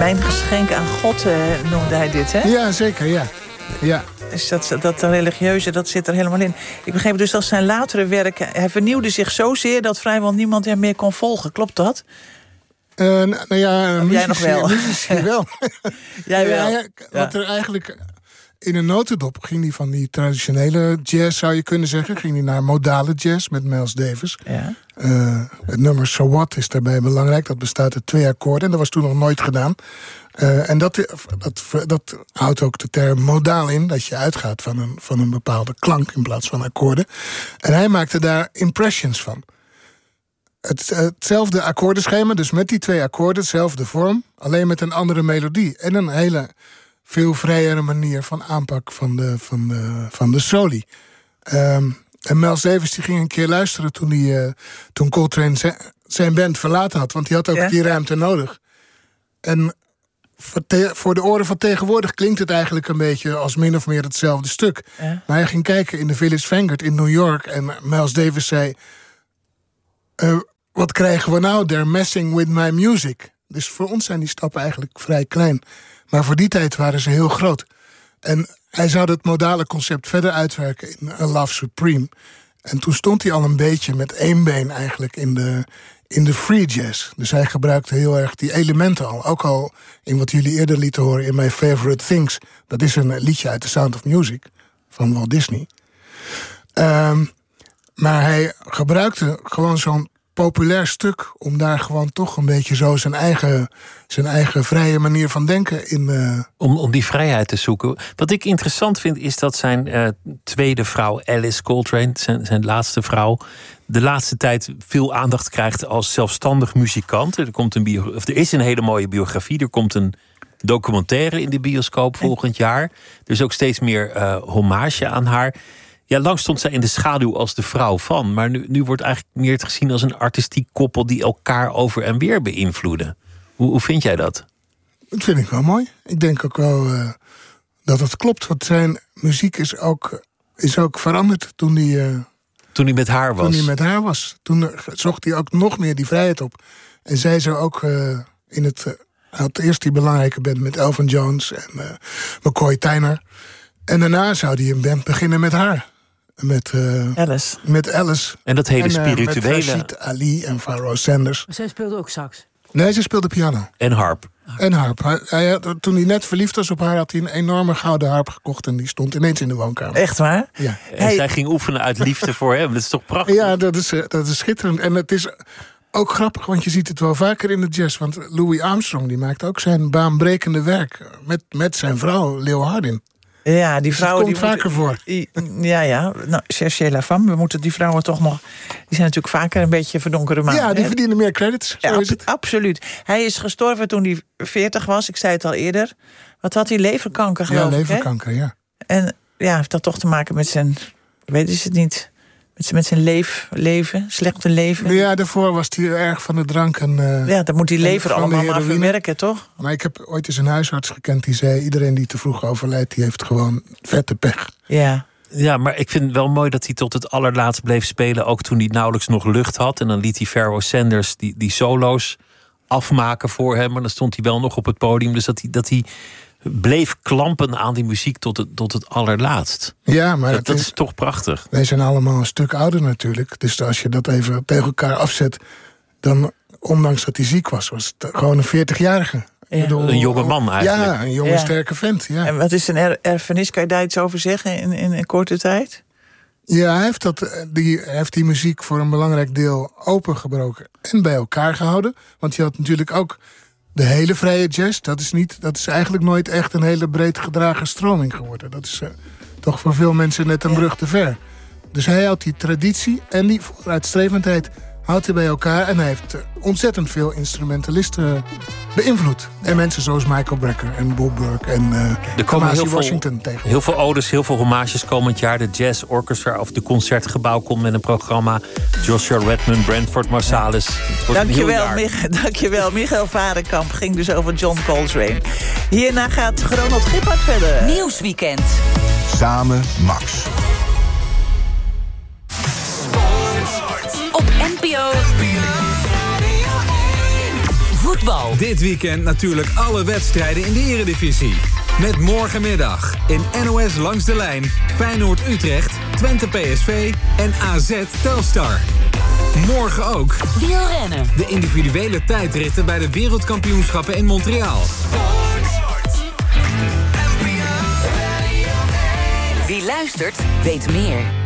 Mijn geschenk aan God noemde hij dit, hè? Ja, zeker, ja. Dus dat religieuze, dat zit er helemaal in. Ik begreep dus dat zijn latere werken... Hij vernieuwde zich zozeer dat vrijwel niemand hem meer kon volgen. Klopt dat? Jij nog wel. Muzici wel. Jij wel. Wat er eigenlijk... In een notendop ging hij van die traditionele jazz, zou je kunnen zeggen. Ging hij naar modale jazz met Miles Davis. Ja. Het nummer So What is daarbij belangrijk. Dat bestaat uit 2 akkoorden. En dat was toen nog nooit gedaan. En dat houdt ook de term modaal in. Dat je uitgaat van een bepaalde klank in plaats van akkoorden. En hij maakte daar impressions van. Hetzelfde akkoordenschema, dus met die 2 akkoorden, dezelfde vorm. Alleen met een andere melodie. En een hele... veel vrijere manier van aanpak van de soli. En Miles Davis die ging een keer luisteren toen Coltrane zijn band verlaten had. Want die had ook die ruimte nodig. En voor de oren van tegenwoordig klinkt het eigenlijk een beetje als min of meer hetzelfde stuk. Ja. Maar hij ging kijken in de Village Vanguard in New York. En Miles Davis zei... wat krijgen we nou? They're messing with my music. Dus voor ons zijn die stappen eigenlijk vrij klein. Maar voor die tijd waren ze heel groot. En hij zou het modale concept verder uitwerken in A Love Supreme. En toen stond hij al een beetje met 1 been eigenlijk in de free jazz. Dus hij gebruikte heel erg die elementen al. Ook al in wat jullie eerder lieten horen in My Favorite Things. Dat is een liedje uit The Sound of Music van Walt Disney. Maar hij gebruikte gewoon zo'n populair stuk om daar gewoon toch een beetje zo zijn eigen vrije manier van denken in... Om die vrijheid te zoeken. Wat ik interessant vind is dat zijn tweede vrouw Alice Coltrane, zijn laatste vrouw, de laatste tijd veel aandacht krijgt als zelfstandig muzikant. Er is een hele mooie biografie. Er komt een documentaire in de bioscoop volgend jaar. Er is ook steeds meer hommage aan haar. Ja, lang stond zij in de schaduw als de vrouw van. Maar nu wordt eigenlijk meer het gezien als een artistiek koppel die elkaar over en weer beïnvloeden. Hoe vind jij dat? Dat vind ik wel mooi. Ik denk ook wel dat het klopt. Want zijn muziek is ook veranderd toen hij met haar was. Toen zocht hij ook nog meer die vrijheid op. En zij zou ook had eerst die belangrijke band met Elvin Jones en McCoy Tyner. En daarna zou hij een band beginnen met haar. Met Alice. En dat hele spirituele... Met Rashid Ali en Pharoah Sanders. Maar zij speelde ook sax? Nee, ze speelde piano. En harp. Toen hij net verliefd was op haar, had hij een enorme gouden harp gekocht. En die stond ineens in de woonkamer. Echt waar? Ja. En zij ging oefenen uit liefde voor hem. Dat is toch prachtig? Ja, dat is schitterend. En het is ook grappig, want je ziet het wel vaker in de jazz. Want Louis Armstrong die maakt ook zijn baanbrekende werk. Met zijn vrouw, Leo Hardin. Ja, die vrouwen komt vaker voor. Ja. Nou, Cherchez la femme. We moeten die vrouwen toch nog... Die zijn natuurlijk vaker een beetje verdonkere maanden. Ja, die verdienen meer credits. Zo is het. Absoluut. Hij is gestorven toen hij 40 was. Ik zei het al eerder. Wat had hij? Leverkanker, geloof ik. Ja, leverkanker, ja. En ja, heeft dat toch te maken met zijn... Ik weet het niet... Met zijn leven, slechte leven. Ja, daarvoor was hij erg van de drank. Ja, dan moet die lever allemaal maar verwerken, toch? Maar ik heb ooit eens een huisarts gekend die zei... iedereen die te vroeg overlijdt, die heeft gewoon vette pech. Ja. Ja, maar ik vind het wel mooi dat hij tot het allerlaatst bleef spelen. Ook toen hij nauwelijks nog lucht had. En dan liet hij Pharoah Sanders die solo's afmaken voor hem. Maar dan stond hij wel nog op het podium. Dus dat hij bleef klampen aan die muziek tot het allerlaatst. Ja, maar dat is toch prachtig. Wij zijn allemaal een stuk ouder natuurlijk. Dus als je dat even tegen elkaar afzet... dan, ondanks dat hij ziek was het gewoon een 40-jarige. Ja. Een jonge man eigenlijk. Ja, een jonge sterke vent. Ja. En wat is een erfenis? Kan je daar iets over zeggen in een korte tijd? Ja, hij heeft die muziek voor een belangrijk deel opengebroken en bij elkaar gehouden. Want je had natuurlijk ook de hele vrije jazz. Dat is eigenlijk nooit echt een hele breed gedragen stroming geworden. Dat is toch voor veel mensen net een brug te ver. Dus hij houdt die traditie en die vooruitstrevendheid houdt hij bij elkaar. En hij heeft ontzettend veel instrumentalisten beïnvloed. En mensen zoals Michael Brecker en Bob Burke en Kamasi Washington tegen. Heel veel odes, heel veel hommages komend jaar. De Jazz Orchestra of de Concertgebouw komt met een programma. Joshua Redman, Branford Marsalis. Dankjewel. Michael Varenkamp ging dus over John Coltrane. Hierna gaat Ronald Gippard verder. Nieuwsweekend. Samen Max. Op NPO. voetbal. Dit weekend natuurlijk alle wedstrijden in de Eredivisie. Met morgenmiddag in NOS Langs de Lijn Feyenoord-Utrecht, Twente PSV en AZ Telstar. Morgen ook Wielrennen. de individuele tijdritten bij de wereldkampioenschappen in Montreal. Wie luistert, weet meer.